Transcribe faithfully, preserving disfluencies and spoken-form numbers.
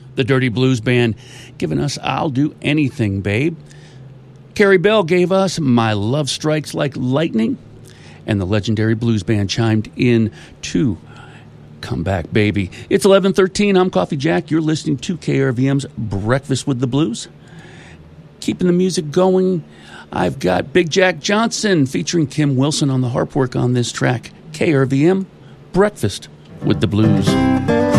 The Dirty Blues Band giving us I'll Do Anything, Babe. Carrie Bell gave us My Love Strikes Like Lightning. And the legendary blues band chimed in to Come Back, Baby. It's eleven thirteen. I'm Coffee Jack. You're listening to K R V M's Breakfast with the Blues. Keeping the music going, I've got Big Jack Johnson featuring Kim Wilson on the harp work on this track. K R V M, Breakfast with the Blues.